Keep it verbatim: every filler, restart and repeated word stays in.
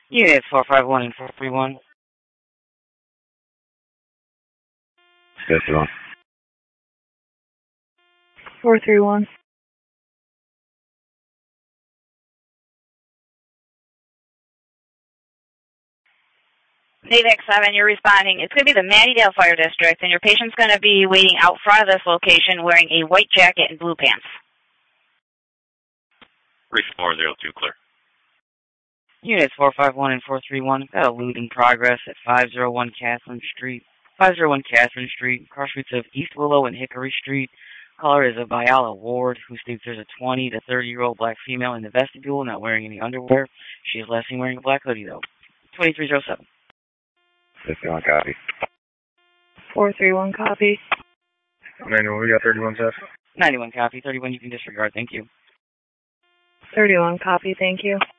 Unit four five one and four three one. fifty-one. four three one. Navix seven, you're responding. It's going to be the Mattydale Fire District, and your patient's going to be waiting out front of this location wearing a white jacket and blue pants. three four zero two, clear. Units four five one and four three one. Got a loot in progress at five oh one Catherine Street. five oh one Catherine Street, cross streets of East Willow and Hickory Street. Caller is a Biala Ward, who states there's a twenty to thirty-year-old black female in the vestibule, not wearing any underwear. She is last seen wearing a black hoodie, though. twenty-three oh seven. fifty-one, copy. four three one, copy. ninety-one, we got thirty-one, Seth. ninety-one, copy. thirty-one, you can disregard. Thank you. thirty-one, copy. Thank you.